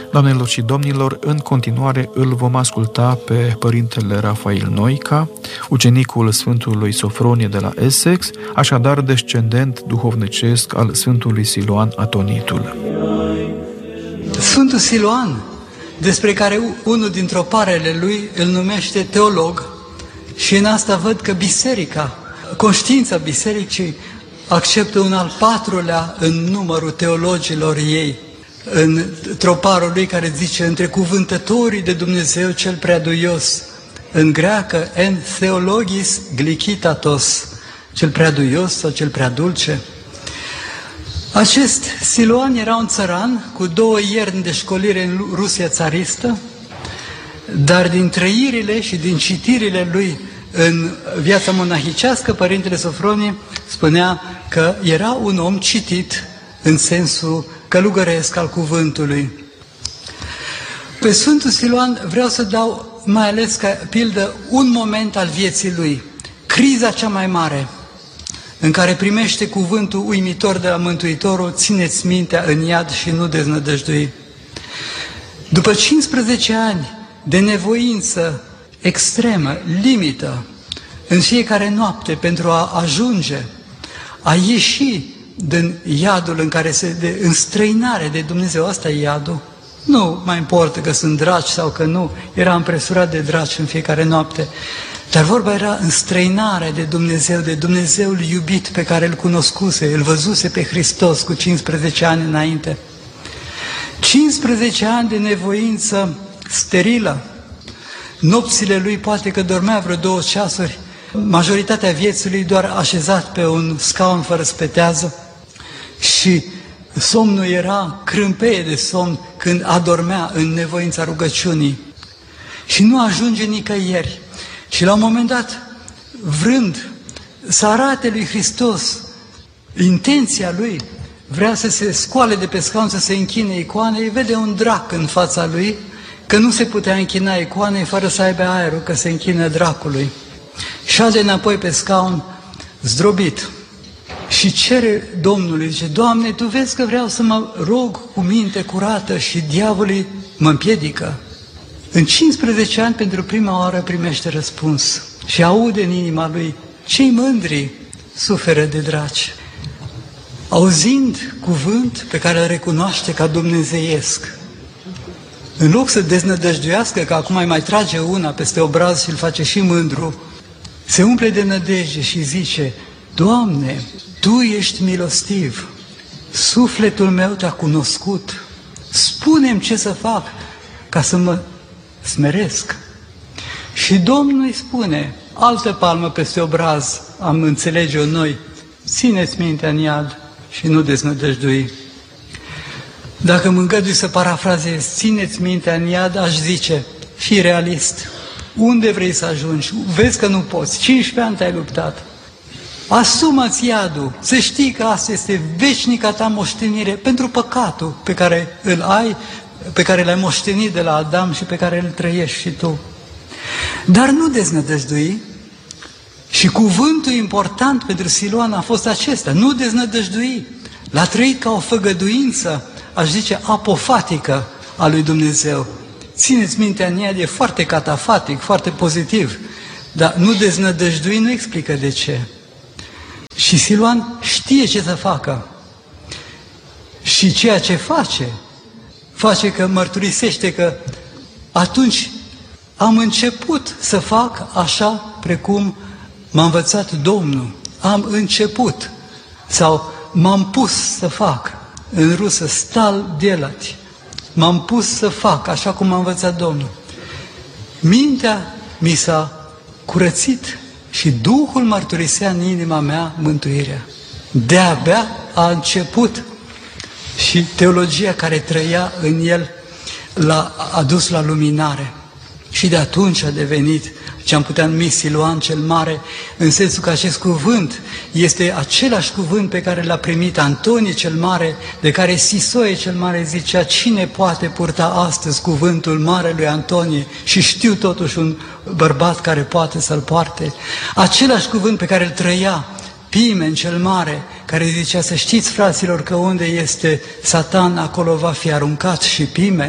Doamnelor și domnilor, în continuare îl vom asculta pe Părintele Rafael Noica, ucenicul Sfântului Sofronie de la Essex, așadar descendent duhovnicesc al Sfântului Siloan Atonitul. Sfântul Siloan, despre care unul dintre oparele lui îl numește teolog, și în asta văd că biserica, conștiința bisericii, acceptă un al patrulea în numărul teologilor ei, în troparul lui care zice între cuvântătorii de Dumnezeu cel preaduios, în greacă en theologis glicitatos, cel preaduios sau cel preadulce. Acest Siloan era un țăran cu 2 ierni de școlire în Rusia țaristă, dar din trăirile și din citirile lui în viața monahicească, Părintele Sofronie spunea că era un om citit în sensul călugăresc al cuvântului. Pe Sfântul Siloan vreau să dau mai ales ca pildă un moment al vieții lui, criza cea mai mare, în care primește cuvântul uimitor de la Mântuitorul: țineți mintea în iad și nu deznădăjdui. După 15 ani de nevoință extremă, limită, în fiecare noapte pentru a ajunge, a ieși din iadul în care de înstrăinare de Dumnezeu, asta e iadul, nu mai importă că sunt draci sau că nu, era împresurat de draci în fiecare noapte, dar vorba era înstrăinare de Dumnezeul iubit pe care îl cunoscuse, îl văzuse pe Hristos cu 15 ani înainte. 15 ani de nevoință sterilă. Nopțile lui poate că dormea vreo 2 ceasuri, majoritatea vieții lui doar așezat pe un scaun fără spetează, și somnul era crâmpeie de somn când adormea în nevoința rugăciunii. Și nu ajunge nicăieri. Și la un moment dat, vrând să arate lui Hristos intenția lui, vrea să se scoale de pe scaun, să se închine icoanei, vede un drac în fața lui, că nu se putea închina icoanei fără să aibă aerul, că se închină dracului. Șade înapoi pe scaun, zdrobit, și cere Domnului, zice: Doamne, Tu vezi că vreau să mă rog cu minte curată și diavolii mă împiedică. În 15 ani, pentru prima oară, primește răspuns și aude în inima lui: cei mândri suferă de draci. Auzind cuvânt pe care îl recunoaște ca dumnezeiesc, în loc să deznădăjduiască că acum mai trage una peste obraz și îl face și mândru, se umple de nădejde și zice: Doamne, Tu ești milostiv, sufletul meu Te-a cunoscut, spune-mi ce să fac ca să mă smeresc. Și Domnul îi spune, altă palmă peste obraz, am înțelege-o noi: țineți mintea în iad și nu deznădăjdui. Dacă mă îngădui să parafrazez, țineți mintea în iad, aș zice: fii realist, unde vrei să ajungi? Vezi că nu poți, 15 ani te-ai luptat. Asumă-ți iadul, să știi că asta este veșnica ta moștenire pentru păcatul pe care îl ai, pe care l-ai moștenit de la Adam și pe care îl trăiești și tu. Dar nu deznădăjdui. Și cuvântul important pentru Siloan a fost acesta: nu deznădăjdui. L-a trăit ca o făgăduință, aș zice, apofatică a lui Dumnezeu. Țineți mintea în ea, e foarte catafatic, foarte pozitiv, dar nu deznădăjdui nu explică de ce. Și Siloan știe ce să facă. Și ceea ce face că mărturisește că atunci am început să fac așa precum m-a învățat Domnul. Am început sau m-am pus să fac. În rusă, stal delati. M-am pus să fac așa cum m-a învățat Domnul. Mintea mi s-a curățit și Duhul mărturisea în inima mea mântuirea. De-abia a început și teologia care trăia în el l-a adus la luminare. Și de atunci a devenit ce am putea numi Siloan cel Mare, în sensul că acest cuvânt este același cuvânt pe care l-a primit Antonie cel Mare, de care Sisoie cel Mare zicea: cine poate purta astăzi cuvântul Marelui Antonie? Și știu totuși un bărbat care poate să-l poarte. Același cuvânt pe care îl trăia Pimen cel Mare, care zicea: să știți, fraților, că unde este Satan, acolo va fi aruncat și Pimen.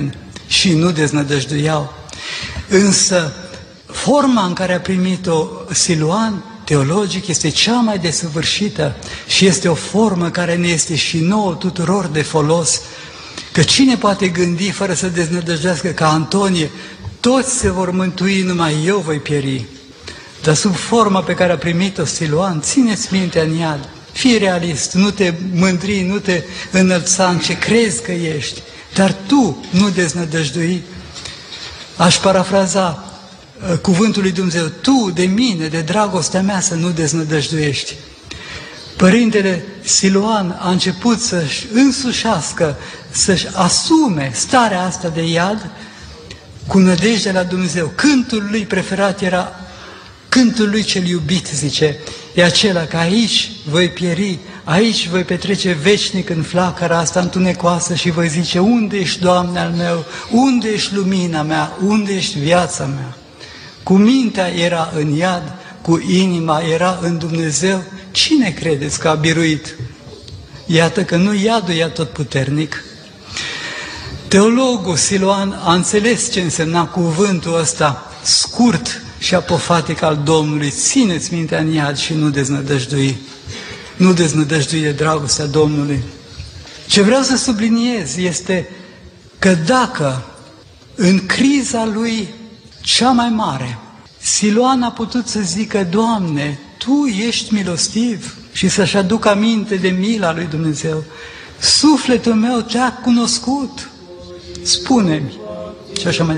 și nu deznădăjduiau. Însă, forma în care a primit-o Siluan, teologic, este cea mai desăvârșită și este o formă care ne este și nouă tuturor de folos. Că cine poate gândi fără să deznădăjdească ca Antonie, toți se vor mântui, numai eu voi pieri. Dar sub forma pe care a primit-o Siluan, țineți mintea în iad, fii realist, nu te mândri, nu te înălța în ce crezi că ești, dar tu nu deznădăjdui. Aș parafraza cuvântul lui Dumnezeu, tu de mine, de dragostea mea să nu deznădăjduiești. Părintele Siluan a început să-și însușească, să-și asume starea asta de iad cu nădejde la Dumnezeu. Cântul lui preferat era cântul lui cel iubit, zice, e acela că aici voi pieri, aici voi petrece veșnic în flacăra asta întunecoasă și voi zice, unde ești, Doamne al meu, unde ești lumina mea, unde ești viața mea? Cu mintea era în iad, cu inima era în Dumnezeu, cine credeți că a biruit? Iată că nu iadul e atotputernic. Teologul Siluan a înțeles ce însemna cuvântul ăsta scurt și apofatic al Domnului. Țineți mintea în iad și nu deznădăjdui. Nu deznădăjdui de dragostea Domnului. Ce vreau să subliniez este că dacă în criza lui cea mai mare Siluan a putut să zică, Doamne, Tu ești milostiv și să-și aducă aminte de mila lui Dumnezeu, sufletul meu te-a cunoscut, spune-mi. Și așa mai